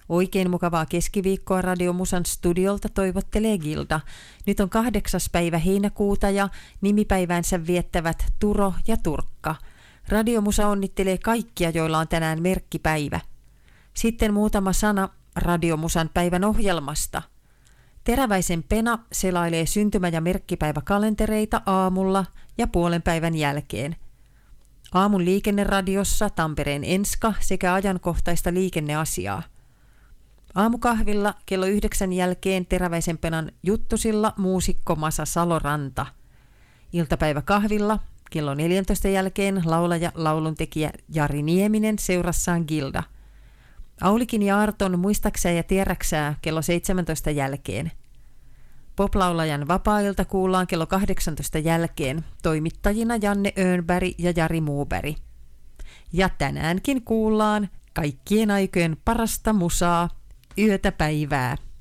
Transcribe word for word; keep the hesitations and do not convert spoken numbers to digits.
Oikein mukavaa keskiviikkoa Radio Musan studiolta toivottelee Gilda. Nyt on kahdeksas päivä heinäkuuta ja nimipäivänsä viettävät Turo ja Turkka. Radio Musa onnittelee kaikkia, joilla on tänään merkkipäivä. Sitten muutama sana Radio Musan päivän ohjelmasta. Teräväisen Pena selailee syntymä- ja merkkipäiväkalentereita aamulla ja puolen päivän jälkeen. Aamun liikenneradiossa Tampereen Enska sekä ajankohtaista liikenneasiaa. Aamukahvilla kello yhdeksän jälkeen Teräväisen Penan juttusilla muusikko Masa Saloranta. Iltapäiväkahvilla kello neljäntoista jälkeen laulaja lauluntekijä Jari Nieminen seurassaan Gilda. Aulikin ja Arton muistaksää ja tiedäksää kello seitsemäntoista jälkeen. Poplaulajan vapaa-ilta kuullaan kello kahdeksantoista jälkeen, toimittajina Janne Öönberg ja Jari Muuberg. Ja tänäänkin kuullaan kaikkien aikojen parasta musaa, yötä päivää.